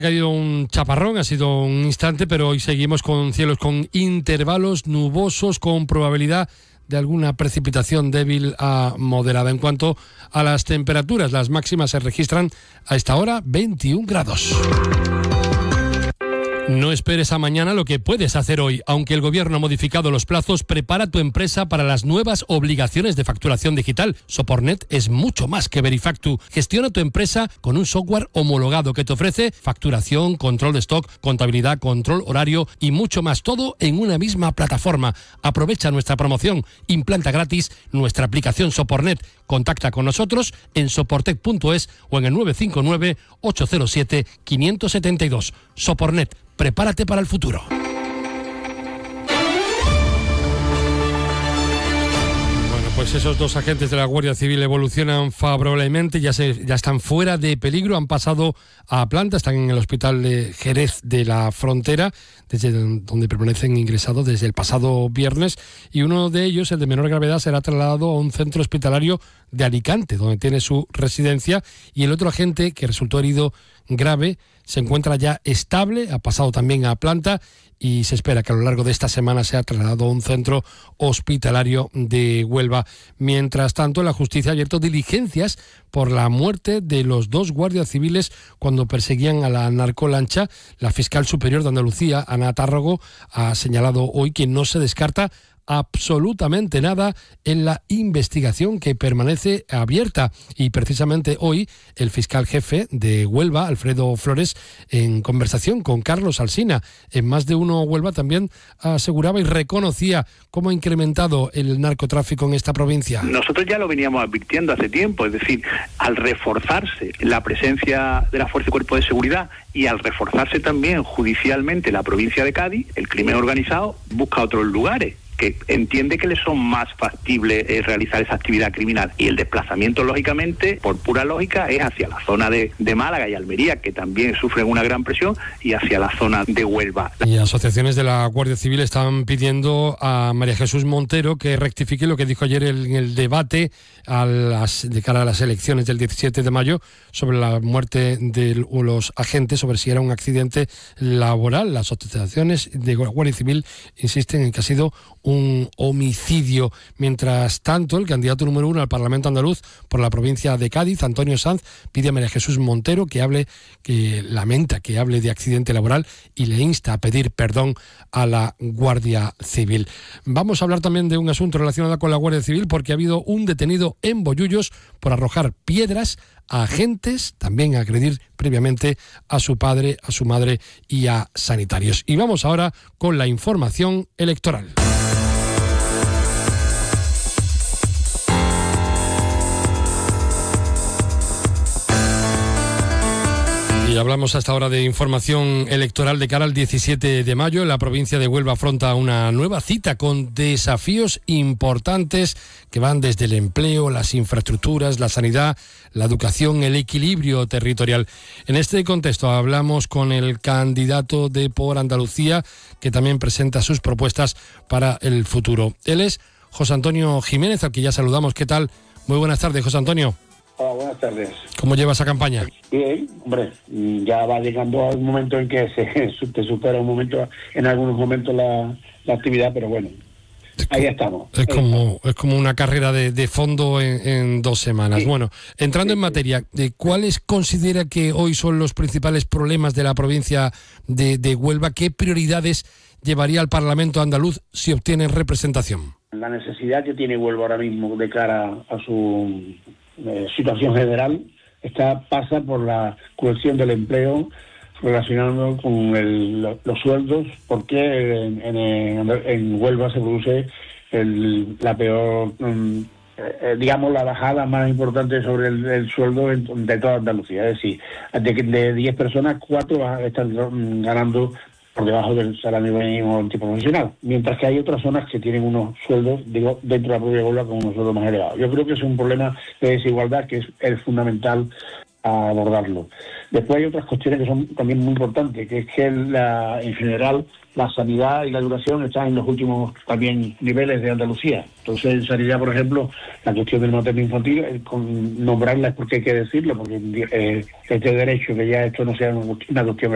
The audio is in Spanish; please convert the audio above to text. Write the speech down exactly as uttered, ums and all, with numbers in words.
Ha caído un chaparrón, ha sido un instante, pero hoy seguimos con cielos con intervalos nubosos, con probabilidad de alguna precipitación débil a moderada. En cuanto a las temperaturas, las máximas se registran a esta hora veintiún grados. No esperes a mañana lo que puedes hacer hoy. Aunque el gobierno ha modificado los plazos, prepara tu empresa para las nuevas obligaciones de facturación digital. Sopornet es mucho más que Verifactu. Gestiona tu empresa con un software homologado que te ofrece facturación, control de stock, contabilidad, control horario y mucho más. Todo en una misma plataforma. Aprovecha nuestra promoción. Implanta gratis nuestra aplicación Sopornet. Contacta con nosotros en soportec punto es o en el nueve cinco nueve, ocho cero siete, cinco siete dos. Sopornet. Prepárate para el futuro. Bueno, pues esos dos agentes de la Guardia Civil evolucionan favorablemente, ya, se, ya están fuera de peligro, han pasado a planta, están en el hospital de Jerez de la Frontera, desde donde permanecen ingresados desde el pasado viernes, y uno de ellos, el de menor gravedad, será trasladado a un centro hospitalario de Alicante, donde tiene su residencia, y el otro agente, que resultó herido grave, se encuentra ya estable, ha pasado también a planta y se espera que a lo largo de esta semana sea trasladado a un centro hospitalario de Huelva. Mientras tanto, la justicia ha abierto diligencias por la muerte de los dos guardias civiles cuando perseguían a la narcolancha. La fiscal superior de Andalucía, Ana Tárrago, ha señalado hoy que no se descarta absolutamente nada en la investigación que permanece abierta, y precisamente hoy el fiscal jefe de Huelva, Alfredo Flores, en conversación con Carlos Alsina en Más de Uno Huelva, también aseguraba y reconocía cómo ha incrementado el narcotráfico en esta provincia. Nosotros ya lo veníamos advirtiendo hace tiempo, es decir, al reforzarse la presencia de la Fuerza y Cuerpo de Seguridad y al reforzarse también judicialmente la provincia de Cádiz, el crimen organizado busca otros lugares que entiende que le son más factibles eh, realizar esa actividad criminal, y el desplazamiento, lógicamente, por pura lógica, es hacia la zona de, de Málaga y Almería, que también sufren una gran presión, y hacia la zona de Huelva. Y asociaciones de la Guardia Civil están pidiendo a María Jesús Montero que rectifique lo que dijo ayer en el debate a las, de cara a las elecciones del diecisiete de mayo sobre la muerte de los agentes, sobre si era un accidente laboral. Las asociaciones de la Guardia Civil insisten en que ha sido un homicidio. Mientras tanto, el candidato número uno al Parlamento andaluz por la provincia de Cádiz, Antonio Sanz, pide a María Jesús Montero que hable, que lamenta que hable de accidente laboral y le insta a pedir perdón a la Guardia Civil. Vamos a hablar también de un asunto relacionado con la Guardia Civil, porque ha habido un detenido en Bollullos por arrojar piedras a agentes, también a agredir previamente a su padre, a su madre y a sanitarios. Y vamos ahora con la información electoral. Y hablamos hasta ahora de información electoral de cara al diecisiete de mayo. La provincia de Huelva afronta una nueva cita con desafíos importantes que van desde el empleo, las infraestructuras, la sanidad, la educación, el equilibrio territorial. En este contexto hablamos con el candidato de Por Andalucía, que también presenta sus propuestas para el futuro. Él es José Antonio Jiménez, al que ya saludamos. ¿Qué tal? Muy buenas tardes, José Antonio. Hola, buenas tardes. ¿Cómo lleva esa campaña? Bien, hombre, ya va llegando a un momento en que se te supera un momento, en algunos momentos la, la actividad, pero bueno, ahí estamos. Es como, es como una carrera de, de fondo en, en dos semanas. Sí. Bueno, entrando sí, en materia, ¿de cuáles considera que hoy son los principales problemas de la provincia de, de Huelva? ¿Qué prioridades llevaría al Parlamento andaluz si obtiene representación? La necesidad que tiene Huelva ahora mismo de cara a su eh, situación general Esta pasa por la cuestión del empleo relacionado con el, los sueldos, porque en, en, en Huelva se produce el, la peor, eh, digamos, la bajada más importante sobre el, el sueldo en, de toda Andalucía. Es decir, de diez personas, cuatro están ganando por debajo del salario mínimo antiprofesional, mientras que hay otras zonas que tienen unos sueldos, digo, dentro de la propia Huelva con unos sueldos más elevados. Yo creo que es un problema de desigualdad que es, es fundamental a abordarlo. Después hay otras cuestiones que son también muy importantes, que es que la, en general la sanidad y la educación están en los últimos también niveles de Andalucía. Entonces, en sanidad, por ejemplo, la cuestión del materno infantil, eh, con nombrarla es porque hay que decirlo, porque eh, este derecho, que ya esto no sea una cuestión